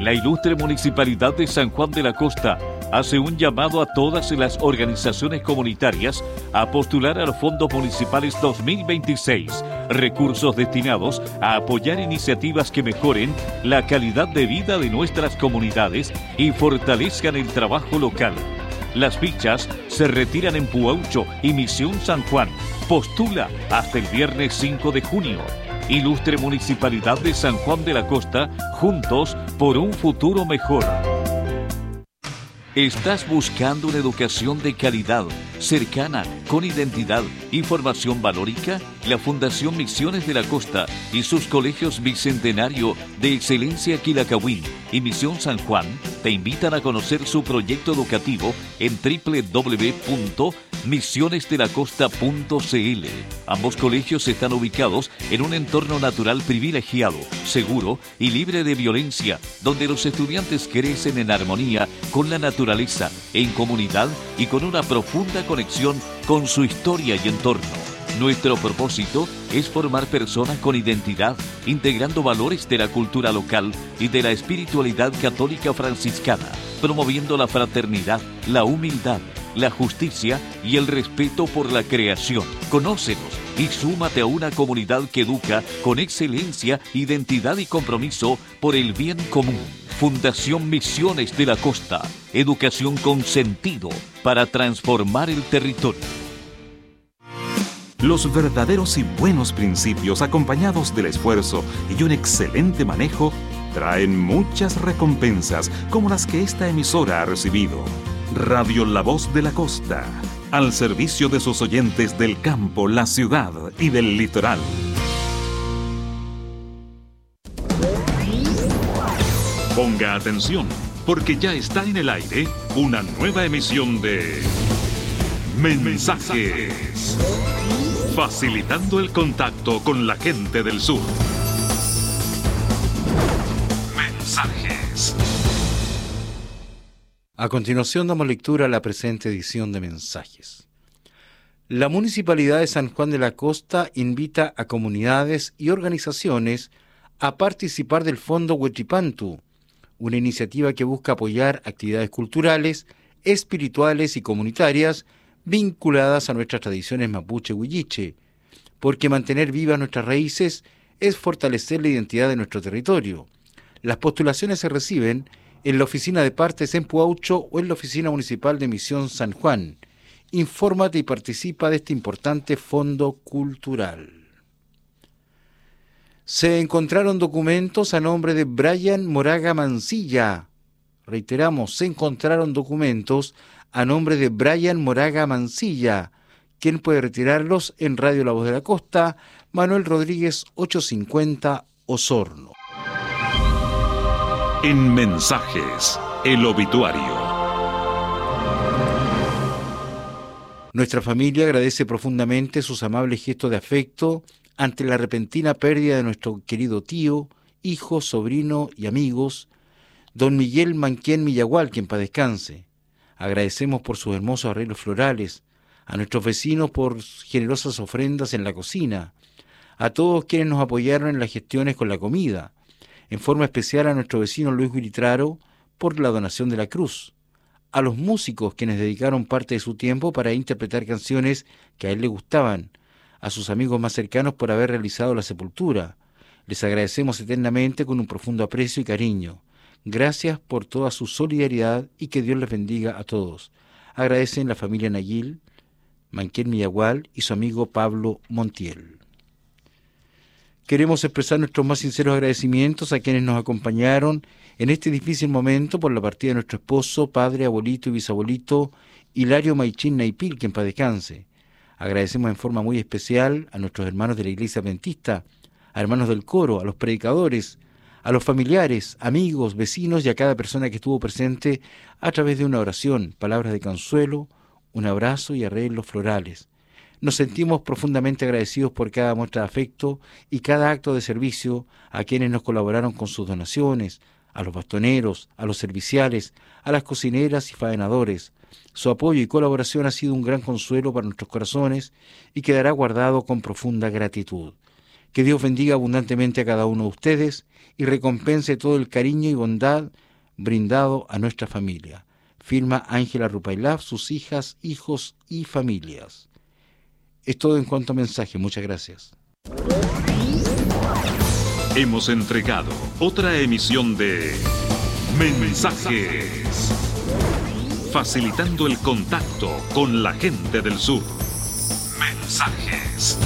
La ilustre Municipalidad de San Juan de la Costa hace un llamado a todas las organizaciones comunitarias a postular a los fondos municipales 2026, recursos destinados a apoyar iniciativas que mejoren la calidad de vida de nuestras comunidades y fortalezcan el trabajo local. Las fichas se retiran en Puaucho y Misión San Juan. Postula hasta el viernes 5 de junio. Ilustre Municipalidad de San Juan de la Costa, juntos por un futuro mejor. ¿Estás buscando una educación de calidad, cercana, con identidad y formación valórica? La Fundación Misiones de la Costa y sus colegios Bicentenario de Excelencia Quilacahuín y Misión San Juan te invitan a conocer su proyecto educativo en www.misionesdelacosta.cl. Ambos colegios están ubicados en un entorno natural privilegiado, seguro y libre de violencia, donde los estudiantes crecen en armonía con la naturaleza, en comunidad y con una profunda conexión con su historia y entorno. Nuestro propósito es formar personas con identidad, integrando valores de la cultura local y de la espiritualidad católica franciscana, promoviendo la fraternidad, la humildad, la justicia y el respeto por la creación. Conócenos y súmate a una comunidad que educa con excelencia, identidad y compromiso por el bien común. Fundación Misiones de la Costa. Educación con sentido para transformar el territorio. Los verdaderos y buenos principios, acompañados del esfuerzo y un excelente manejo, traen muchas recompensas, como las que esta emisora ha recibido. Radio La Voz de la Costa, al servicio de sus oyentes del campo, la ciudad y del litoral. Ponga atención, porque ya está en el aire una nueva emisión de Mensajes, facilitando el contacto con la gente del sur. Mensajes. A continuación damos lectura a la presente edición de Mensajes. La Municipalidad de San Juan de la Costa invita a comunidades y organizaciones a participar del Fondo Huetripantu, una iniciativa que busca apoyar actividades culturales, espirituales y comunitarias vinculadas a nuestras tradiciones mapuche-huilliche, porque mantener vivas nuestras raíces es fortalecer la identidad de nuestro territorio. Las postulaciones se reciben en la oficina de partes en Puaucho o en la oficina municipal de Misión San Juan. Infórmate y participa de este importante fondo cultural. Se encontraron documentos a nombre de Brian Moraga Mancilla. Reiteramos, se encontraron documentos a nombre de Brian Moraga Mancilla, quien puede retirarlos en Radio La Voz de la Costa, Manuel Rodríguez 850 Osorno. En Mensajes, el obituario. Nuestra familia agradece profundamente sus amables gestos de afecto ante la repentina pérdida de nuestro querido tío, hijo, sobrino y amigos, don Miguel Manquén Millagual, quien paz descanse. Agradecemos por sus hermosos arreglos florales, a nuestros vecinos por generosas ofrendas en la cocina, a todos quienes nos apoyaron en las gestiones con la comida, en forma especial a nuestro vecino Luis Guiritraro por la donación de la cruz, a los músicos quienes dedicaron parte de su tiempo para interpretar canciones que a él le gustaban, a sus amigos más cercanos por haber realizado la sepultura. Les agradecemos eternamente con un profundo aprecio y cariño. Gracias por toda su solidaridad y que Dios les bendiga a todos. Agradecen la familia Nayil, Manquén Millagual y su amigo Pablo Montiel. Queremos expresar nuestros más sinceros agradecimientos a quienes nos acompañaron en este difícil momento por la partida de nuestro esposo, padre, abuelito y bisabuelito Hilario Maichín Naipil, quien paz descanse. Agradecemos en forma muy especial a nuestros hermanos de la Iglesia Adventista, a hermanos del coro, a los predicadores, a los familiares, amigos, vecinos y a cada persona que estuvo presente a través de una oración, palabras de consuelo, un abrazo y arreglos florales. Nos sentimos profundamente agradecidos por cada muestra de afecto y cada acto de servicio a quienes nos colaboraron con sus donaciones, a los bastoneros, a los serviciales, a las cocineras y faenadores. Su apoyo y colaboración ha sido un gran consuelo para nuestros corazones y quedará guardado con profunda gratitud. Que Dios bendiga abundantemente a cada uno de ustedes y recompense todo el cariño y bondad brindado a nuestra familia. Firma Ángela Rupailaf, sus hijas, hijos y familias. Es todo en cuanto a mensaje. Muchas gracias. Hemos entregado otra emisión de Mensajes, facilitando el contacto con la gente del sur. Mensajes.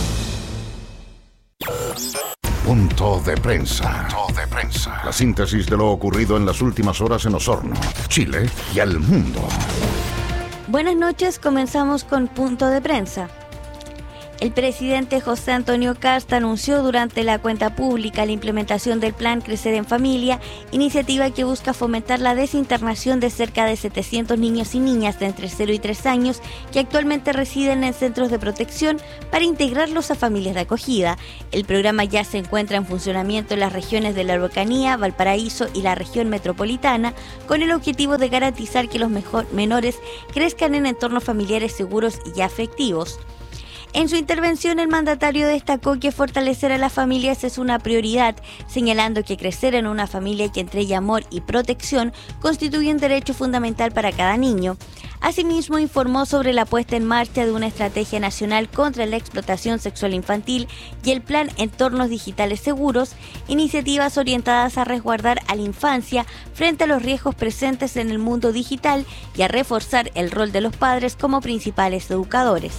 Punto de prensa. La síntesis de lo ocurrido en las últimas horas en Osorno, Chile y al mundo. Buenas noches, comenzamos con Punto de Prensa. El presidente José Antonio Kast anunció durante la cuenta pública la implementación del Plan Crecer en Familia, iniciativa que busca fomentar la desinternación de cerca de 700 niños y niñas de entre 0 y 3 años que actualmente residen en centros de protección para integrarlos a familias de acogida. El programa ya se encuentra en funcionamiento en las regiones de la Araucanía, Valparaíso y la región metropolitana, con el objetivo de garantizar que los menores crezcan en entornos familiares seguros y afectivos. En su intervención, el mandatario destacó que fortalecer a las familias es una prioridad, señalando que crecer en una familia que entregue amor y protección constituye un derecho fundamental para cada niño. Asimismo, informó sobre la puesta en marcha de una estrategia nacional contra la explotación sexual infantil y el plan Entornos Digitales Seguros, iniciativas orientadas a resguardar a la infancia frente a los riesgos presentes en el mundo digital y a reforzar el rol de los padres como principales educadores.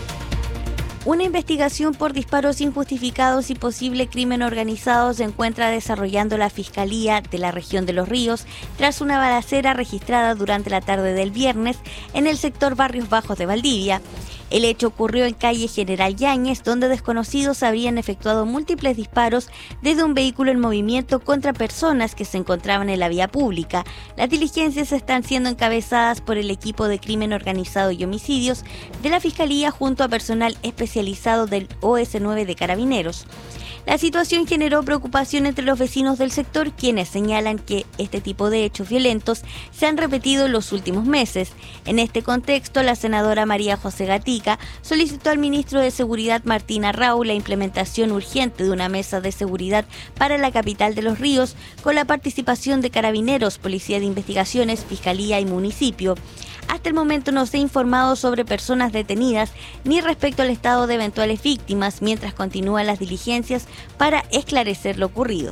Una investigación por disparos injustificados y posible crimen organizado se encuentra desarrollando la Fiscalía de la región de Los Ríos tras una balacera registrada durante la tarde del viernes en el sector Barrios Bajos de Valdivia. El hecho ocurrió en calle General Yáñez, donde desconocidos habrían efectuado múltiples disparos desde un vehículo en movimiento contra personas que se encontraban en la vía pública. Las diligencias están siendo encabezadas por el equipo de crimen organizado y homicidios de la Fiscalía junto a personal especializado del OS9 de Carabineros. La situación generó preocupación entre los vecinos del sector, quienes señalan que este tipo de hechos violentos se han repetido en los últimos meses. En este contexto, la senadora María José Gatica solicitó al ministro de Seguridad Martín Arrau la implementación urgente de una mesa de seguridad para la capital de Los Ríos, con la participación de Carabineros, Policía de Investigaciones, Fiscalía y Municipio. Hasta el momento no se ha informado sobre personas detenidas ni respecto al estado de eventuales víctimas, mientras continúan las diligencias para esclarecer lo ocurrido.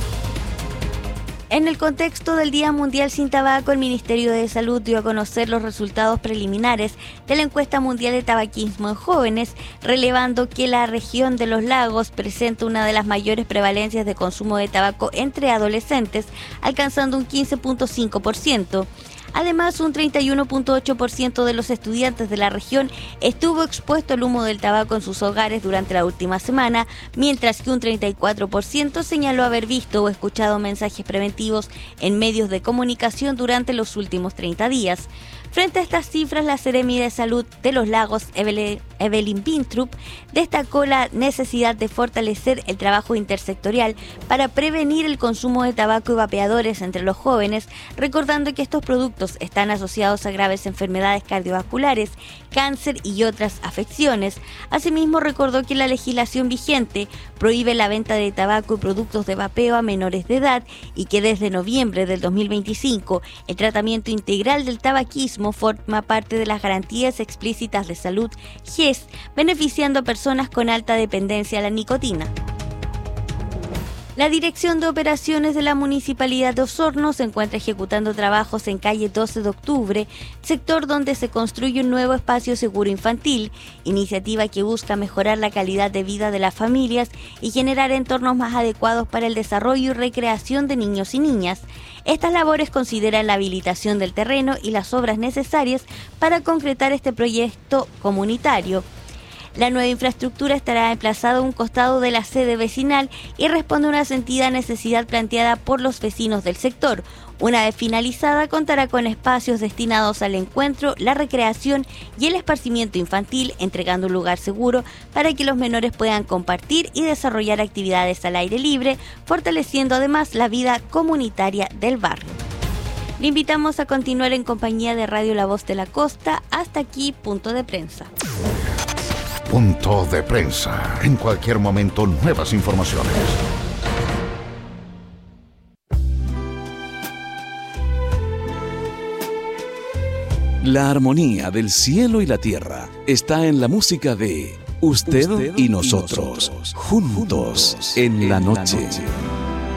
En el contexto del Día Mundial sin Tabaco, el Ministerio de Salud dio a conocer los resultados preliminares de la encuesta mundial de tabaquismo en jóvenes, relevando que la región de los lagos presenta una de las mayores prevalencias de consumo de tabaco entre adolescentes, alcanzando un 15.5%. Además, un 31.8% de los estudiantes de la región estuvo expuesto al humo del tabaco en sus hogares durante la última semana, mientras que un 34% señaló haber visto o escuchado mensajes preventivos en medios de comunicación durante los últimos 30 días. Frente a estas cifras, la Seremi de Salud de los Lagos, Evelyn Bintrup, destacó la necesidad de fortalecer el trabajo intersectorial para prevenir el consumo de tabaco y vapeadores entre los jóvenes, recordando que estos productos están asociados a graves enfermedades cardiovasculares, cáncer y otras afecciones. Asimismo, recordó que la legislación vigente prohíbe la venta de tabaco y productos de vapeo a menores de edad y que desde noviembre del 2025 el tratamiento integral del tabaquismo forma parte de las garantías explícitas de salud GES, beneficiando a personas con alta dependencia a la nicotina. La Dirección de Operaciones de la Municipalidad de Osorno se encuentra ejecutando trabajos en calle 12 de Octubre, sector donde se construye un nuevo espacio seguro infantil, iniciativa que busca mejorar la calidad de vida de las familias y generar entornos más adecuados para el desarrollo y recreación de niños y niñas. Estas labores consideran la habilitación del terreno y las obras necesarias para concretar este proyecto comunitario. La nueva infraestructura estará emplazada a un costado de la sede vecinal y responde a una sentida necesidad planteada por los vecinos del sector. Una vez finalizada, contará con espacios destinados al encuentro, la recreación y el esparcimiento infantil, entregando un lugar seguro para que los menores puedan compartir y desarrollar actividades al aire libre, fortaleciendo además la vida comunitaria del barrio. Le invitamos a continuar en compañía de Radio La Voz de la Costa. Hasta aquí, Punto de Prensa. Punto de prensa. En cualquier momento, nuevas informaciones. La armonía del cielo y la tierra está en la música de Usted y Nosotros, juntos en la noche.